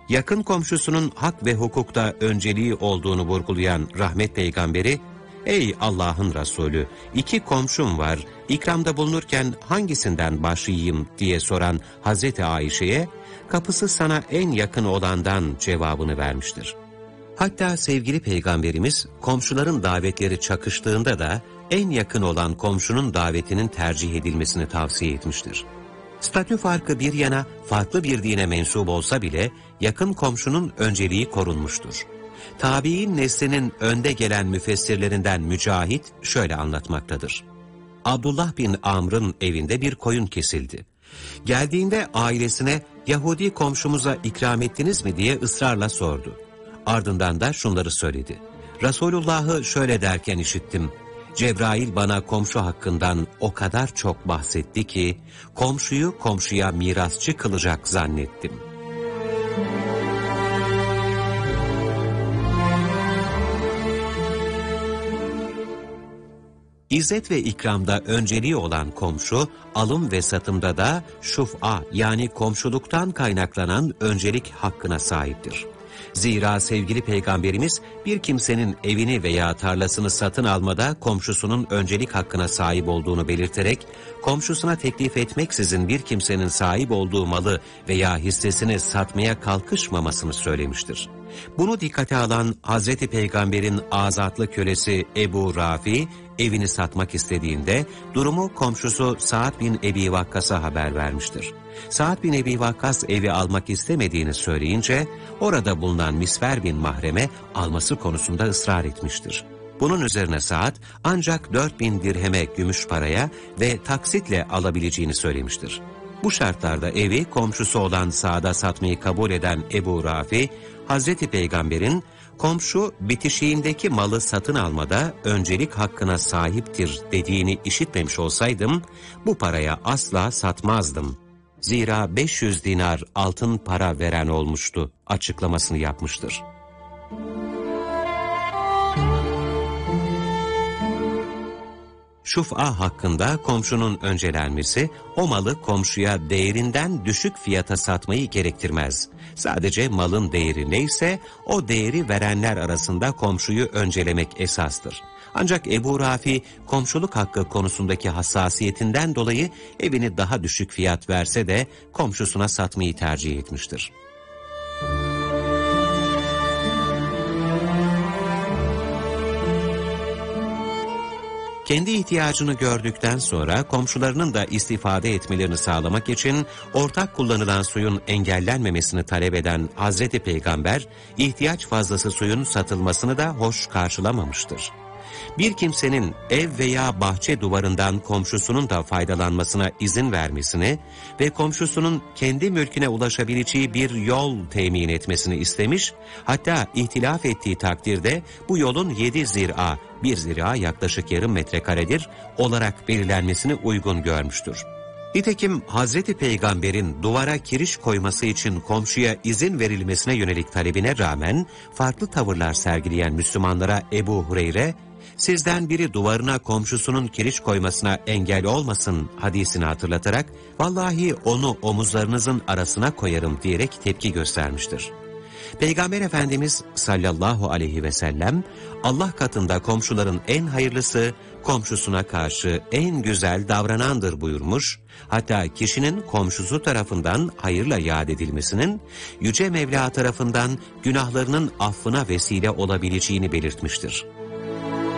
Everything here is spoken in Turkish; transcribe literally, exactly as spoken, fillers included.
Yakın komşusunun hak ve hukukta önceliği olduğunu vurgulayan rahmet peygamberi, ''Ey Allah'ın Resulü, iki komşum var, ikramda bulunurken hangisinden başlayayım?'' diye soran Hazreti Ayşe'ye, ''Kapısı sana en yakın olandan'' cevabını vermiştir. Hatta sevgili peygamberimiz, komşuların davetleri çakıştığında da en yakın olan komşunun davetinin tercih edilmesini tavsiye etmiştir. Statü farkı bir yana farklı bir dine mensup olsa bile yakın komşunun önceliği korunmuştur. Tabi'in neslinin önde gelen müfessirlerinden Mücahit şöyle anlatmaktadır. Abdullah bin Amr'ın evinde bir koyun kesildi. Geldiğinde ailesine Yahudi komşumuza ikram ettiniz mi diye ısrarla sordu. Ardından da şunları söyledi. Resulullah'ı şöyle derken işittim. Cebrail bana komşu hakkından o kadar çok bahsetti ki komşuyu komşuya mirasçı kılacak zannettim. İzzet ve ikramda önceliği olan komşu, alım ve satımda da şuf'a yani komşuluktan kaynaklanan öncelik hakkına sahiptir. Zira sevgili peygamberimiz bir kimsenin evini veya tarlasını satın almada komşusunun öncelik hakkına sahip olduğunu belirterek, komşusuna teklif etmeksizin bir kimsenin sahip olduğu malı veya hissesini satmaya kalkışmamasını söylemiştir. Bunu dikkate alan Hazreti Peygamber'in azatlı kölesi Ebu Rafi, evini satmak istediğinde durumu komşusu Sa'd bin Ebi Vakkas'a haber vermiştir. Sa'd bin Ebi Vakkas evi almak istemediğini söyleyince orada bulunan Misver bin Mahrem'e alması konusunda ısrar etmiştir. Bunun üzerine Sa'd ancak dört bin dirheme gümüş paraya ve taksitle alabileceğini söylemiştir. Bu şartlarda evi komşusu olan Sa'd'a satmayı kabul eden Ebu Rafi, Hazreti Peygamber'in komşu bitişiğindeki malı satın almada öncelik hakkına sahiptir dediğini işitmemiş olsaydım bu paraya asla satmazdım. Zira beş yüz dinar altın para veren olmuştu açıklamasını yapmıştır. Şuf'a hakkında komşunun öncelenmesi, o malı komşuya değerinden düşük fiyata satmayı gerektirmez. Sadece malın değeri neyse, o değeri verenler arasında komşuyu öncelemek esastır. Ancak Ebu Rafi, komşuluk hakkı konusundaki hassasiyetinden dolayı evini daha düşük fiyat verse de komşusuna satmayı tercih etmiştir. Kendi ihtiyacını gördükten sonra komşularının da istifade etmelerini sağlamak için ortak kullanılan suyun engellenmemesini talep eden Hazreti Peygamber, ihtiyaç fazlası suyun satılmasını da hoş karşılamamıştır. Bir kimsenin ev veya bahçe duvarından komşusunun da faydalanmasına izin vermesini ve komşusunun kendi mülküne ulaşabileceği bir yol temin etmesini istemiş, hatta ihtilaf ettiği takdirde bu yolun yedi zira, bir zira yaklaşık yarım metrekaredir olarak belirlenmesini uygun görmüştür. Nitekim Hazreti Peygamber'in duvara kiriş koyması için komşuya izin verilmesine yönelik talebine rağmen farklı tavırlar sergileyen Müslümanlara Ebu Hureyre, sizden biri duvarına komşusunun kiriş koymasına engel olmasın hadisini hatırlatarak, vallahi onu omuzlarınızın arasına koyarım diyerek tepki göstermiştir. Peygamber Efendimiz sallallahu aleyhi ve sellem, Allah katında komşuların en hayırlısı, komşusuna karşı en güzel davranandır buyurmuş, hatta kişinin komşusu tarafından hayırla yad edilmesinin, Yüce Mevla tarafından günahlarının affına vesile olabileceğini belirtmiştir.